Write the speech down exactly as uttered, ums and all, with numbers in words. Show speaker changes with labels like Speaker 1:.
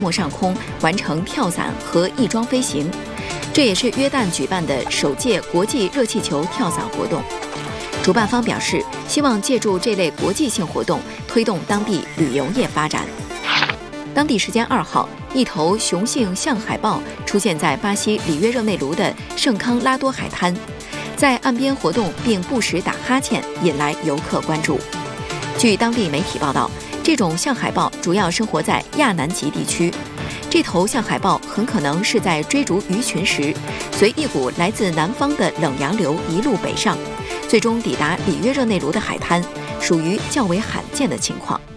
Speaker 1: 漠上空完成跳伞和翼装飞行。这也是约旦举办的首届国际热气球跳伞活动。主办方表示，希望借助这类国际性活动，推动当地旅游业发展。当地时间二号，一头雄性象海豹出现在巴西里约热内卢的圣康拉多海滩，在岸边活动并不时打哈欠，引来游客关注。据当地媒体报道，这种象海豹主要生活在亚南极地区。这头象海豹很可能是在追逐鱼群时，随一股来自南方的冷洋流一路北上，最终抵达里约热内卢的海滩，属于较为罕见的情况。